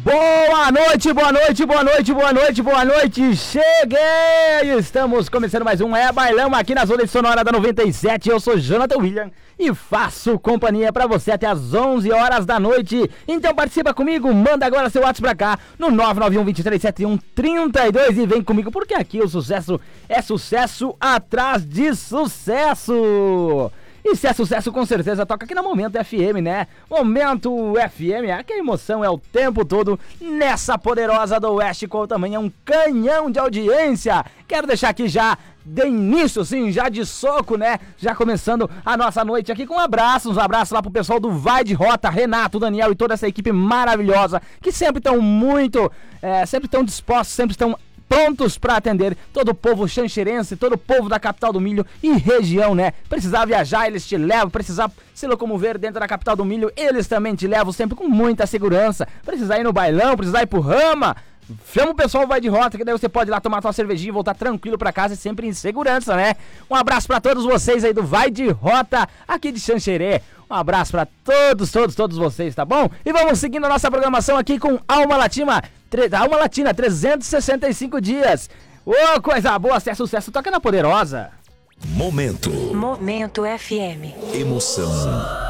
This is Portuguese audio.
Boa noite, boa noite, boa noite, boa noite, boa noite. Cheguei! Estamos começando mais um Bailão aqui na Zona Sonora da 97. Eu sou Jonathan William e faço companhia pra você até as 11 horas da noite. Então participa comigo, manda agora seu WhatsApp pra cá no 991-2371-32 e vem comigo porque aqui o sucesso é sucesso atrás de sucesso. E se é sucesso, com certeza toca aqui na Momento FM, né? Momento FM, aqui a emoção é o tempo todo nessa poderosa do Oeste, com também é um canhão de audiência. Quero deixar aqui já de início, sim, já de soco, né? Já começando a nossa noite aqui com um abraço lá pro pessoal do Vai de Rota, Renato, Daniel e toda essa equipe maravilhosa, que sempre estão sempre estão dispostos, sempre estão prontos para atender todo o povo xanxerense, todo o povo da capital do milho e região, né? Precisar viajar, eles te levam. Precisar se locomover dentro da capital do milho, eles também te levam sempre com muita segurança. Precisar ir no bailão, precisar ir pro Rama, chama o pessoal Vai de Rota, que daí você pode ir lá tomar sua cervejinha e voltar tranquilo pra casa e sempre em segurança, né? Um abraço pra todos vocês aí do Vai de Rota, aqui de Xanxerê. Um abraço pra todos vocês, tá bom? E vamos seguindo a nossa programação aqui com Alma Latina, 365 dias. Ô, coisa boa, se é sucesso, toca na Poderosa. Momento FM. Emoção